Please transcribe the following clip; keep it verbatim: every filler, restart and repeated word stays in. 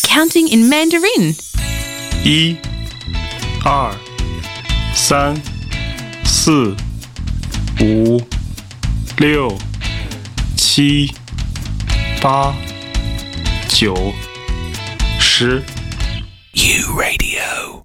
counting in Mandarin. 一、二、三、四、五、六、七、八、九、十。U Radio。